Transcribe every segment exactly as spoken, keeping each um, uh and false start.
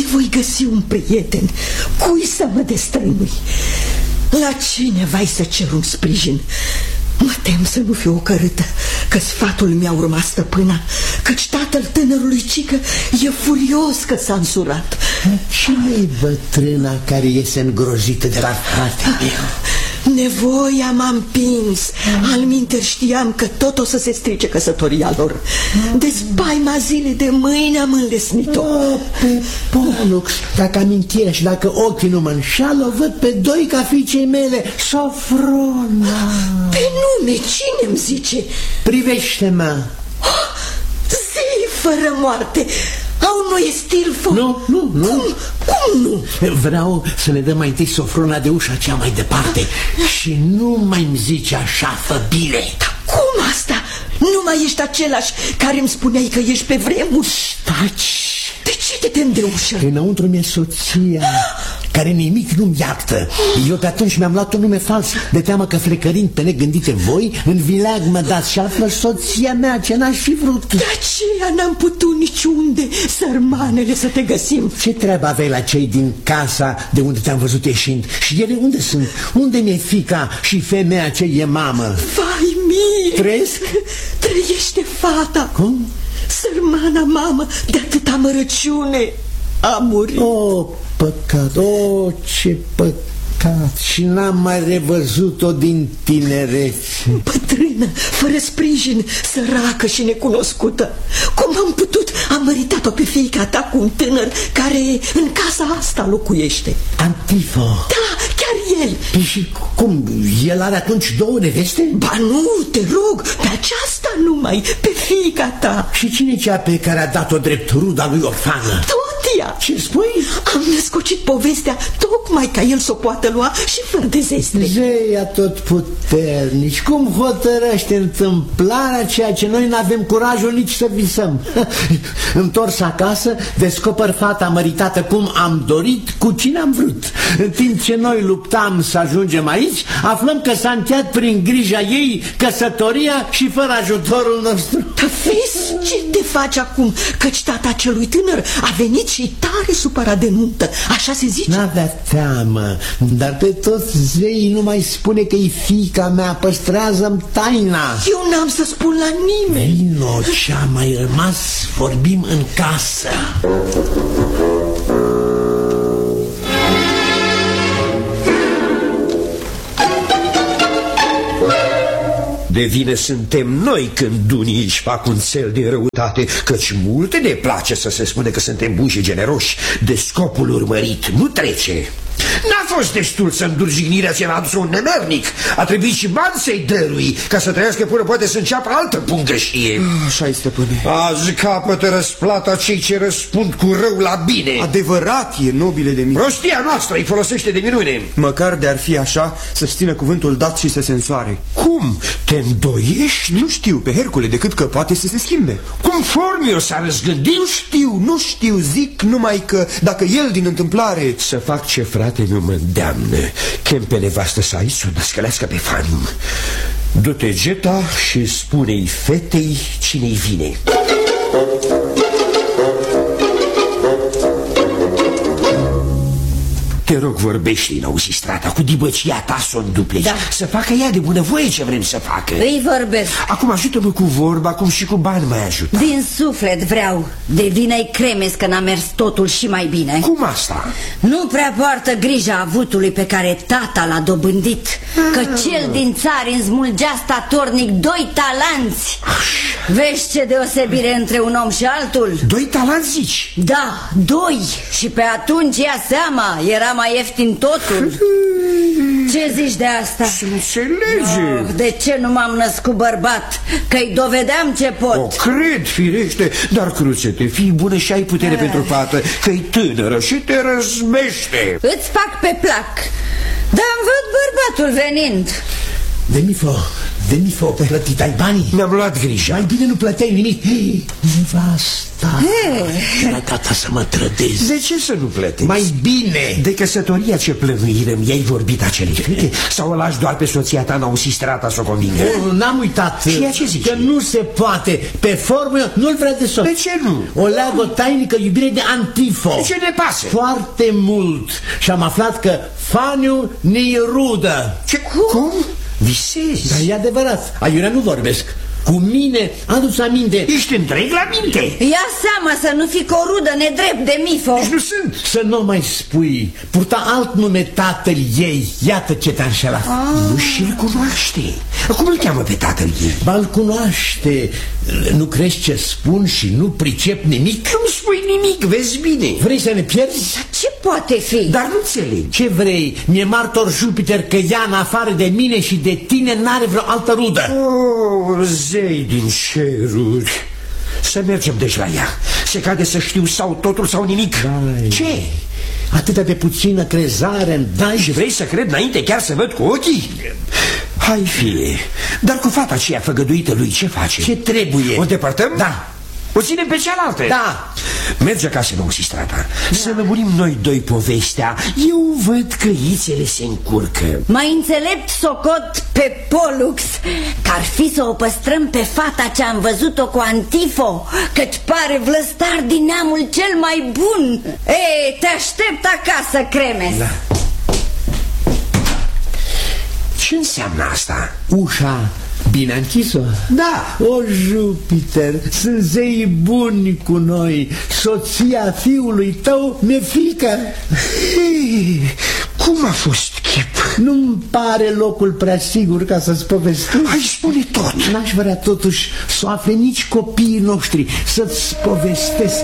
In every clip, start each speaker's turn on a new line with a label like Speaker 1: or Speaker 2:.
Speaker 1: voi găsi un prieten, cui să mă destrăinui? La cine vai să cer un sprijin? Mă tem să nu fiu ocărâtă, că sfatul mi-a urmat stăpâna, căci tatăl tânărului Cică e furios că s-a însurat.
Speaker 2: Cine-i bătrâna care iese îngrozită de la fratele meu?
Speaker 1: Nevoia m-a împins. Alminter știam că tot o să se strice căsătoria lor. De spaima zilei de mâine am înlesnit-o.
Speaker 2: Oh, pe Pollux, dacă amintirea și dacă ochii nu mă înșală, o văd pe doi ca fiicei mele, Sofrona.
Speaker 1: Pe nume, cine-mi zice?
Speaker 2: Privește-mă.
Speaker 1: Oh, zei fără moarte. Au noi Stilfo?
Speaker 2: Nu, nu, nu.
Speaker 1: Cum? Cum nu?
Speaker 2: Vreau să ne dăm mai întâi Sofrona de ușa cea mai departe. Și nu mai-mi zice așa, fă bine.
Speaker 1: Dar cum asta? Nu mai ești același care îmi spuneai că ești pe vremuri?
Speaker 2: Taci.
Speaker 1: De ce te tem de ușă?
Speaker 2: Înăuntru mi-e soția, care nimic nu-mi iartă. Eu pe atunci mi-am luat un nume fals, de teamă că flecărind pe negândite voi, în vileag mă dați și altfel soția mea, ce n-aș fi vrut.
Speaker 1: De aceea n-am putut niciunde, sărmanele, să te găsim.
Speaker 2: Ce treabă aveai la cei din casa de unde te-am văzut ieșind? Și ele unde sunt? Unde mi-e fiica și femeia ce e mamă?
Speaker 1: Vai mie!
Speaker 2: Trăiesc?
Speaker 1: Trăiește fata.
Speaker 2: Cum?
Speaker 1: Sărmana mamă, de atâta mărăciune a murit.
Speaker 2: Oh, păcat, oh, ce păcat. Și n-am mai revăzut-o din tinerețe.
Speaker 1: Bătrână, fără sprijin, săracă și necunoscută. Cum am putut? Am măritat-o pe fiica ta cu un tânăr care în casa asta locuiește.
Speaker 2: Antifo.
Speaker 1: Da, chiar el.
Speaker 2: Păi și cum? El are atunci două neveste?
Speaker 1: Ba nu, te rog, pe aceasta numai, pe fiica ta.
Speaker 2: Și cine cea pe care a dat-o drept ruda lui orfană?
Speaker 1: Tot ea.
Speaker 2: Ce spui?
Speaker 1: Am născocit povestea tocmai ca el s-o poată lua și fără de zestre.
Speaker 2: Zeia tot puternici, cum hotărăște întâmplarea ceea ce noi n-avem curajul nici să visăm? Întors acasă, descoper fata măritată cum am dorit, cu cine am vrut. În timp ce noi luptam să ajungem aici, aflăm că s-a încheiat prin grija ei căsătoria și fără ajutorul nostru.
Speaker 1: Dar vezi ce te faci acum? Căci tata celui tânăr a venit și tare supărat de nuntă, așa se zice.
Speaker 2: N-avea teamă, dar pe toți zeii nu mai spune că e fiica mea, păstrează-mi taina.
Speaker 1: Eu n-am să spun la nimeni.
Speaker 2: Vino, ce-a mai rămas, vorbim în casă.
Speaker 3: De vină suntem noi când unii își fac un cel de răutate, căci multe ne place să se spune că suntem buni și generoși. De scopul urmărit nu trece. N-a fost destul să înduri jignirea ce n-a adus un nemernic. A trebuit și bani să-i dărui, ca să trăiască până poate să înceapă altă pungășie.
Speaker 4: Așa-i, stăpâne.
Speaker 3: Azi capătă răsplata cei ce răspund cu rău la bine.
Speaker 4: Adevărat e, nobile de mine.
Speaker 3: Prostia noastră îi folosește de minune.
Speaker 4: Măcar de-ar fi așa, să-și țină cuvântul dat și să se însoare.
Speaker 3: Cum? Te îndoiești?
Speaker 4: Nu știu, pe Hercule, decât că poate să se schimbe.
Speaker 3: Cum Formio s-a răzgândit?
Speaker 4: Nu știu, nu știu, zic numai că dacă el din întâmplare...
Speaker 3: Să fac ce frate nu mă îndeamnă. Chem pe nevastă să ai să o născălească pe Fanum. Du-te, Geta, și spune-i fetei cine-i vine. Te rog, vorbește în auzistrata cu dibăcia ta să o îndupleci.
Speaker 1: Da.
Speaker 3: Să facă ea de bunăvoie ce vrem să facă.
Speaker 5: Îi vorbesc.
Speaker 3: Acum ajută-mă cu vorba, acum și cu bani mai ajută.
Speaker 5: Din suflet vreau. De vină-i cremes că n-a mers totul și mai bine.
Speaker 3: Cum asta?
Speaker 5: Nu prea poartă grija avutului pe care tata l-a dobândit. Că cel din țară îmi smulgea statornic doi talanți. Vezi ce deosebire între un om și altul?
Speaker 3: Doi talanți zici?
Speaker 5: Da, doi. Și pe atunci ia seama, era mai ieftin totul. Ce zici de asta?
Speaker 3: Se înțelege.
Speaker 5: Oh, de ce nu m-am născut bărbat? Că-i dovedeam ce pot.
Speaker 3: O cred, firește, dar cruțete, fii bună și ai putere ah. pentru fată, că-i tânără și te răzmește.
Speaker 5: Îți fac pe plac. Dar-mi văd bărbatul venind.
Speaker 2: Demifo, Demifo, plătit ai banii?
Speaker 3: Mi-am luat grija.
Speaker 2: Mai bine nu plăteai nimic. Nevastă, asta. Era gata să mă trădez.
Speaker 3: De ce să nu plătești?
Speaker 2: Mai bine.
Speaker 3: De căsătoria ce plănuire mi-ai vorbit acele fete? Sau o lași doar pe soția ta, n-au strata să o convingă?
Speaker 2: Oh, n-am uitat.
Speaker 3: Și ea ce zice?
Speaker 2: Că nu se poate. Pe formă nu-l vrea de soț.
Speaker 3: De ce nu?
Speaker 2: O leagă tainică iubire de Antifo.
Speaker 3: De ce ne pasă?
Speaker 2: Foarte mult. Și am aflat că Faniu ne-i rudă.
Speaker 3: Ce? Cum? Visezi?
Speaker 2: Dar e adevărat. Aiurea nu vorbesc. Cu mine, adu-ți aminte.
Speaker 3: Ești întreg la minte.
Speaker 5: Ia seama să nu fi corudă nedrept de Mifo.
Speaker 3: Deci nu sunt.
Speaker 2: Să nu mai spui. Purta alt nume tatăl ei. Iată ce te-a înșelat.
Speaker 3: Nu și-l cunoaște. Cum îl cheamă pe tatăl ei?
Speaker 2: Ba-l cunoaște. Nu crezi ce spun și nu pricep nimic?
Speaker 3: Nu spui nimic, vezi bine.
Speaker 2: Vrei să ne pierzi?
Speaker 5: Ce poate fi?
Speaker 3: Dar nu înțeleg.
Speaker 2: Ce vrei? Mi-e martor Jupiter că ea, în afară de mine și de tine, n-are vreo altă rudă.
Speaker 3: Oh, zei din ceruri. Să mergem deci la ea. Se cade să știu sau totul sau nimic.
Speaker 2: Dai.
Speaker 3: Ce?
Speaker 2: Atâta de puțină crezare îmi dai.
Speaker 3: Și vrei să cred înainte chiar să văd cu ochii? Hai fie. Dar cu fata aceea făgăduită lui ce face?
Speaker 2: Ce trebuie?
Speaker 3: O depărtăm?
Speaker 2: Da.
Speaker 3: O ținem pe cealaltă?
Speaker 2: Da.
Speaker 3: Merge acasă, mă, Sistrata, da. Să lămurim noi doi povestea. Eu văd că ițele se încurcă.
Speaker 5: Mai înțelept socot pe Polux că ar fi să o păstrăm pe fata ce am văzut-o cu Antifo, căci pare vlăstar din neamul cel mai bun. Ei, te aștept acasă, Cremes.
Speaker 3: Da. Ce înseamnă asta?
Speaker 2: Ușa bine închis-o?
Speaker 3: Da.
Speaker 2: O, Jupiter, sunt zei buni cu noi. Soția fiului tău mi-e frică.
Speaker 3: Ei, cum a fost, Chip?
Speaker 2: Nu-mi pare locul prea sigur ca să-ți povestesc.
Speaker 3: Hai, spune tot.
Speaker 2: N-aș vrea totuși să o afle nici copiii noștri. Să-ți povestesc.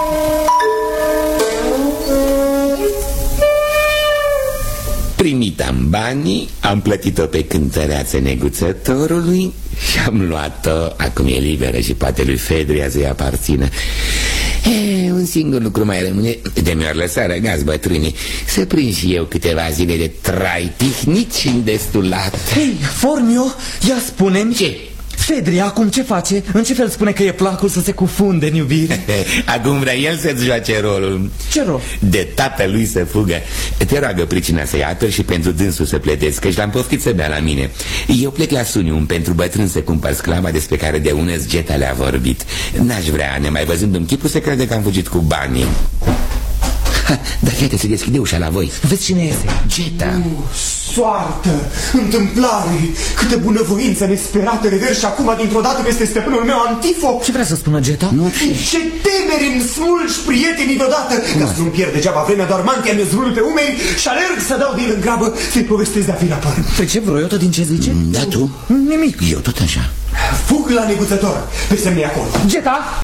Speaker 6: Primit-am banii, am plătit-o pe cântăreață neguțătorului și am luat-o, acum e liberă și poate lui Fedria să-i aparțină. E, un singur lucru mai rămâne, de mi-ar lăsa răgaz bătrânii, să prind și eu câteva zile de trai tihnit și îndestulat.
Speaker 7: Hei, Formio, ia spune-mi
Speaker 6: Ce?
Speaker 7: Fedria acum ce face? În ce fel spune că e placul să se cufunde în iubire?
Speaker 6: Acum vrea el să-ți joace rolul.
Speaker 7: Ce rol?
Speaker 6: De tata lui să fugă. Te roagă pricina să-i aperi și pentru dânsul să plătesc, căci l-am poftit să bea la mine. Eu plec la Sunium pentru bătrân să cumpăr sclava despre care de ună Geta le-a vorbit. N-aș vrea, nemai văzându-mi chipul, să crede că am fugit cu banii. Ha, dar iată, se deschide ușa la voi.
Speaker 7: Vezi cine este?
Speaker 6: Geta.
Speaker 4: Soartă, întâmplare, câtă bunăvoință nesperată revers și acum dintr-o dată peste stăpânul meu Antifo.
Speaker 7: Ce vrea să spună Geta?
Speaker 6: Nu,
Speaker 4: Ce temeri îmi smulgi prietenii deodată. Ca să nu-mi pierd degeaba vremea, doar mantia mi-o zvârl pe umeri și alerg să dau din grabă să-i povestesc de-a fi la par.
Speaker 7: Pe ce vroiotă din ce zice?
Speaker 6: Da, tu?
Speaker 7: Nimic.
Speaker 6: Eu tot așa.
Speaker 4: Fug la neguțător, pe semne acolo.
Speaker 7: Geta!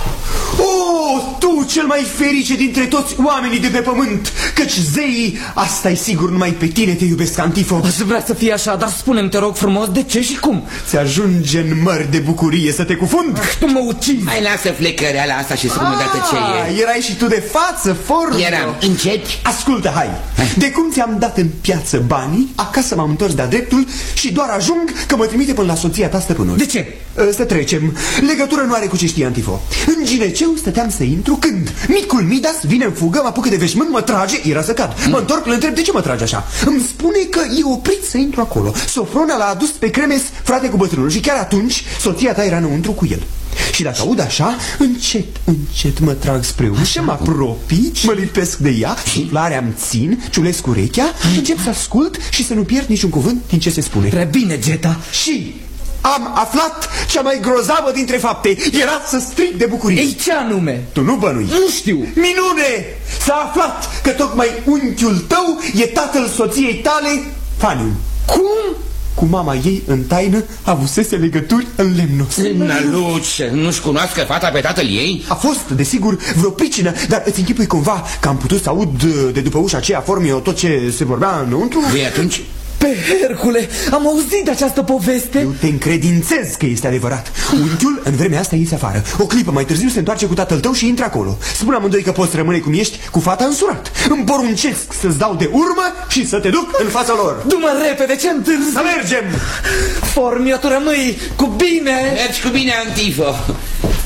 Speaker 4: O, tu, cel mai ferice dintre toți oamenii de pe pământ, căci zeii, asta e sigur, numai pe tine te iubesc, Antifo.
Speaker 7: Aș vrea să fie așa, dar spune-mi, te rog frumos, de ce și cum?
Speaker 4: Ți ajunge în mări de bucurie să te cufund?
Speaker 7: Tu mă ucizi!
Speaker 6: Mai lasă flecăreala asta și spune dată ce e.
Speaker 4: Erai și tu de față, Formio.
Speaker 6: Eram, începi?
Speaker 4: Ascultă, hai, de cum ți-am dat în piață banii, acasă m-am întors de-a dreptul și doar ajung că mă trimite până la soția ta stăpânul.
Speaker 7: De ce?
Speaker 4: Să trecem, legătură nu are cu ce știe Antifo. În gineceu stăteam să intru când micul Midas vine în fugă, mă apucă de veșmânt, mă trage, era să cad. Mă întorc, îl întreb de ce mă trage așa. Îmi spune că e oprit să intru acolo. Sofrona l-a adus pe Cremes, frate cu bătrânul, și chiar atunci soția ta era înăuntru cu el. Și dacă aud așa, încet, încet mă trag spre ușă, mă apropii, mă lipesc de ea, suflarea îmi țin, ciulesc urechea, încep să ascult și să nu pierd niciun cuvânt din ce se spune.
Speaker 7: Prea bine, Geta.
Speaker 4: Și am aflat cea mai grozavă dintre fapte. Era să strig de bucurie.
Speaker 7: Ei, ce anume?
Speaker 4: Tu nu bănui.
Speaker 7: Nu știu.
Speaker 4: Minune! S-a aflat că tocmai unchiul tău e tatăl soției tale, Faniu.
Speaker 7: Cum?
Speaker 4: Cu mama ei, în taină, avusese legături în lemnos.
Speaker 6: Năluț, nu-și cunoască fata pe tatăl ei?
Speaker 4: A fost, desigur, vreo pricină, dar îți închipui cumva că am putut să aud de după ușa aceea, Formio, tot ce se vorbea înăuntru?
Speaker 6: Ei, atunci...
Speaker 7: Pe Hercule, am auzit de această poveste.
Speaker 4: Eu te încredințez că este adevărat. Unchiul în vremea asta iese afară. O clipă mai târziu se întoarce cu tatăl tău și intră acolo. Spune amândoi că poți rămâne cum ești, cu fata însurat. Îmi poruncesc să-ți dau de urmă și să te duc în fața lor.
Speaker 7: Du-mă repede, ce întârzi?
Speaker 4: Să mergem!
Speaker 7: Formio, tu rămâi cu bine.
Speaker 6: Mergi cu bine, Antifo.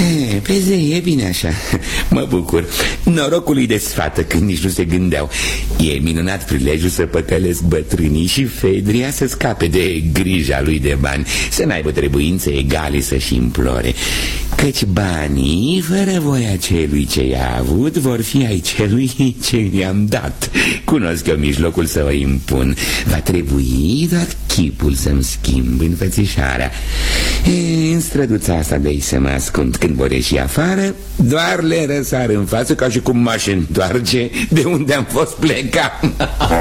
Speaker 6: E, pe zei, e bine așa. Mă bucur. Norocul îi desfată când nici nu se gândeau. E minunat prilejul să păcălesc bătrânii și Fedria să scape de grija lui de bani, să n-aibă trebuințe egale să-și implore. Căci banii, fără voia celui ce i-a avut, vor fi ai celui ce i-am dat. Cunosc eu mijlocul să o impun. Va trebui doar chipul să-mi schimb înfățișarea. E, în străduța asta de-i să mă ascund. Când vor ieși afară, doar le răsar în față, ca și cum m-aș întoarce de unde am fost plecat.